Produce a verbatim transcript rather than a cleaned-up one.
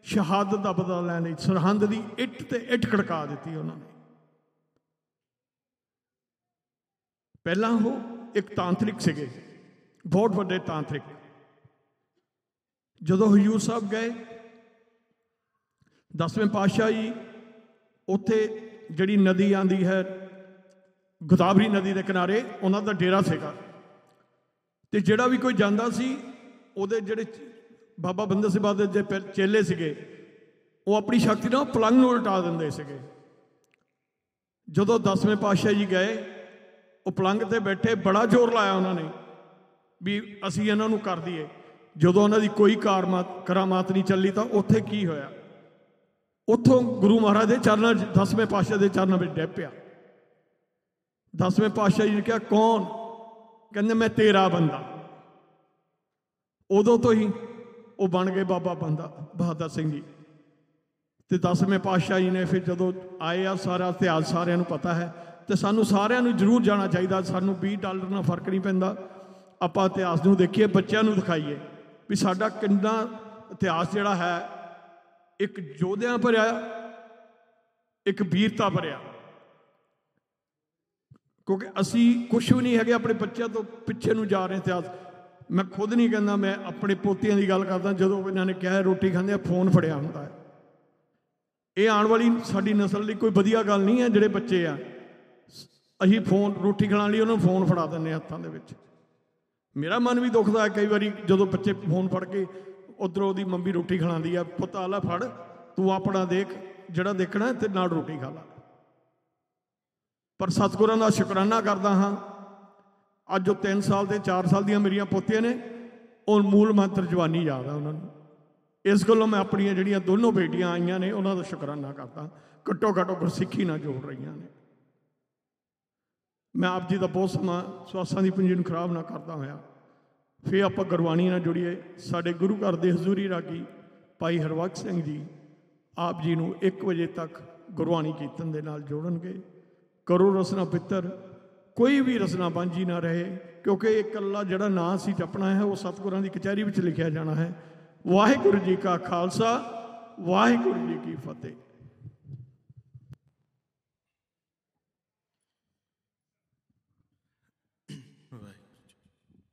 शहादत का बदला लैने सरहंद की इट ते इट खड़का दी उन्होंने। पहला वो एक तांत्रिक से बहुत बड़े तांत्रिक, जदों हजूर साहब गए दसवें पातशाह जी उत्थे जिहड़ी नदी आंदी है गोदावरी नदी के किनारे उन्हां दा डेरा सीगा, ते जिहड़ा भी कोई जांदा सी उहदे जिहड़े बाबा बंदा सिंह बहादुर जे चेले सीगे वो अपनी शक्ति नाल पलंग नूं उल्टा दिंदे सीगे। जदों दसवें पातशाह जी गए वो पलंग ते बैठे, बड़ा जोर लाया उन्होंने भी असीं इन्हां नूं कर दईए। जदों उन्हां दी कोई कारमात करामात नहीं चली तो उत्थे की होया, उत्थों गुरु महाराज के चरणों दसवें पातशाह के चरणों में डिग पिया। दसवें पातशाह जी ने कहा कौन? कहते मैं तेरा बंदा। उदों तो ही वो बन गए बाबा बंदा बहादुर सिंह जी। तो दसवें पातशाह जी ने फिर जदों आए आ, सारा इतिहास सारिਆਂ ਨੂੰ पता है, तो सानू सारिਆਂ ਨੂੰ जरूर जाना चाहिए। सानू बीस डॉलर ਨਾਲ फर्क नहीं पैंदा, आपां इतिहास ਨੂੰ देखिए, बच्चों ਨੂੰ दिखाइए भी साडा कितना इतिहास जिहड़ा है एक योद्धियां भरिया, एक वीरता भरिया। क्योंकि असी कुछ भी नहीं है अपने बच्चों तो पिछे नूं जा रहे इतिहास। मैं खुद नहीं कहना, मैं अपने पोतियां की गल करदा, जदों इन्होंने कहा रोटी खांदे फोन फड़िया हुंदा है। ये आने वाली साडी नस्ल लई कोई वधिया गल नहीं है। जिहड़े बच्चे आ असीं फोन रोटी खाण लई उन्होंने फोन फड़ा दिंदे हत्थां दे विच। मेरा मन भी दुखदा है कई बारी जदों बच्चे फोन फड़ के उधरों दी मम्मी रोटी खिलाती है, पुत्त आ ला फड़ तू अपना देख जिहड़ा देखना है ते नाल रोटी खा ला। पर सतगुरां दा शुकराना करदा हाँ, अज जो तीन साल ते चार साल दियां मेरियां पोतियां ने और मूल मंत्र जवानी याद है उन्होंने। इस गल्लों मैं अपनियां जिहड़ियां दोनों बेटियां आईयां ने उन्हां दा शुकराना करदा, घट्टो घट्ट गुरसिੱਖੀ नाल जोड़ रही ने। मैं आप जी का बहुत समा स्वासां दी पूंजी नूं खराब ना करदा होया फिर आप गुरबाणी नाल जुड़ीए। साडे गुरु घर दे हजूरी रागी भाई हरबख्श सिंह जी आप जी नूं एक बजे तक गुरबाणी कीर्तन दे नाल जोड़नगे। करो रसना पितर, कोई भी रसना बांझी ना रहे, क्योंकि एक कल्ला जिहड़ा नां सी जपना है वो सतगुरां दी कचहरी विच लिखिया जाना है। वाहिगुरू जी का खालसा, वाहिगुरू जी की फतेह।